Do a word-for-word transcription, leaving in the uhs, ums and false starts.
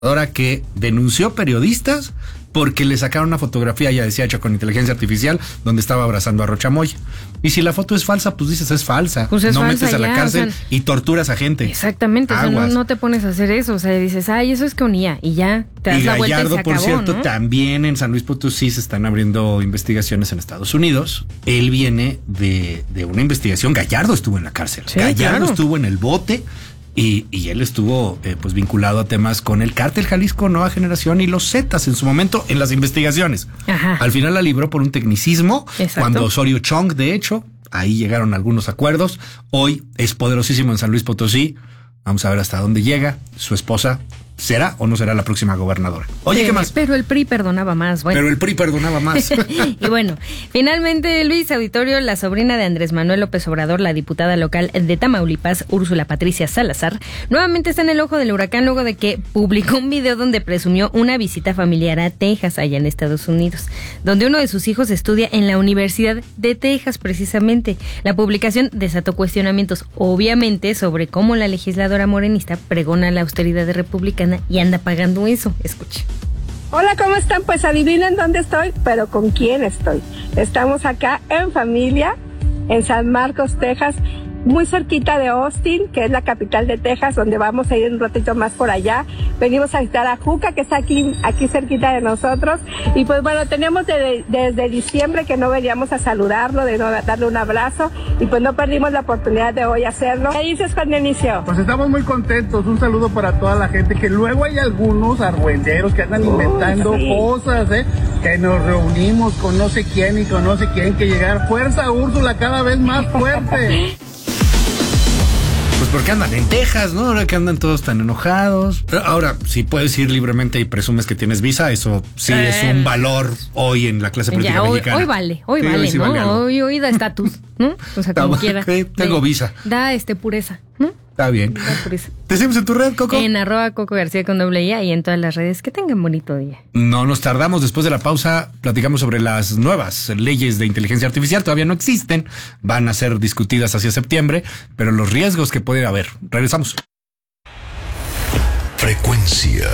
que denunció periodistas porque le sacaron una fotografía, ya decía, hecha con inteligencia artificial, donde estaba abrazando a Rocha Moya. Y si la foto es falsa, pues dices es falsa. Pues es no falsa, metes a la ya, cárcel, o sea, y torturas a gente. Exactamente, o sea, no, no te pones a hacer eso. O sea, dices, ay, eso es con I A, y ya te das y la vuelta Gallardo, y se por acabó, cierto, ¿no? también en San Luis Potosí se están abriendo investigaciones en Estados Unidos. Él viene de, de una investigación. Gallardo estuvo en la cárcel. Sí, Gallardo claro. estuvo en el bote. Y, y él estuvo eh, pues vinculado a temas con el Cártel Jalisco Nueva Generación y los Zetas en su momento en las investigaciones. Ajá. Al final la libró por un tecnicismo. Exacto. Cuando Osorio Chong, de hecho, ahí llegaron algunos acuerdos. Hoy es poderosísimo en San Luis Potosí. Vamos a ver hasta dónde llega. Su esposa, ¿será o no será la próxima gobernadora? Oye, Eh, ¿qué más? Pero el P R I perdonaba más, bueno. Pero el P R I perdonaba más. Y bueno, finalmente Luis Auditorio, la sobrina de Andrés Manuel López Obrador, la diputada local de Tamaulipas, Úrsula Patricia Salazar, nuevamente está en el ojo del huracán luego de que publicó un video donde presumió una visita familiar a Texas, allá en Estados Unidos, donde uno de sus hijos estudia en la Universidad de Texas precisamente. La publicación desató cuestionamientos, obviamente, sobre cómo la legisladora morenista pregona la austeridad republicana y anda pagando eso. Escuche. Hola, ¿cómo están? Pues adivinen dónde estoy, pero con quién estoy. Estamos acá en familia, en San Marcos, Texas, muy cerquita de Austin, que es la capital de Texas, donde vamos a ir un ratito más por allá. Venimos a visitar a Juca, que está aquí, aquí cerquita de nosotros. Y pues bueno, teníamos de, desde diciembre que no veníamos a saludarlo, de no darle un abrazo, y pues no perdimos la oportunidad de hoy hacerlo. ¿Qué dices, Juan Dionisio? Pues estamos muy contentos. Un saludo para toda la gente, que luego hay algunos argüenderos que andan inventando sí. cosas, ¿eh? Que nos reunimos con no sé quién y con no sé quién, que llegar. Fuerza, Úrsula, cada vez más fuerte. Pues porque andan en Texas, ¿no? Ahora que andan todos tan enojados. Pero ahora, si puedes ir libremente y presumes que tienes visa, eso sí eh, es un valor hoy en la clase política ya, hoy, mexicana. Hoy vale, hoy sí, vale, hoy sí ¿no? Vale hoy, hoy da estatus, ¿no? O sea, como quiera. Okay, tengo de, visa. Da este pureza, ¿no? Está bien. Da pureza. ¿Te seguimos en tu red, Coco? En arroba Coco García con doble I y en todas las redes. Que tengan bonito día. No nos tardamos. Después de la pausa, platicamos sobre las nuevas leyes de inteligencia artificial. Todavía no existen. Van a ser discutidas hacia septiembre, pero los riesgos que puede haber. Regresamos. Frecuencia.